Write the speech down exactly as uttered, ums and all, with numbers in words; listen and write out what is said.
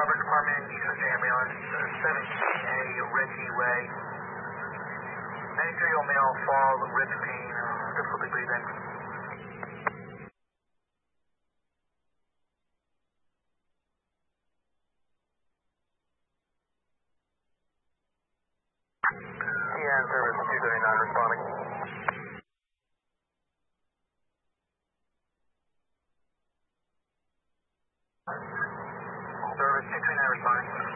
Rubber Department, Eastern Ambulance, seventeen A Reggie Way. ninety-three year old male, fall, ribs pain, uh, difficulty breathing. T N service two thirty-nine responding. Service two thirty-nine responding.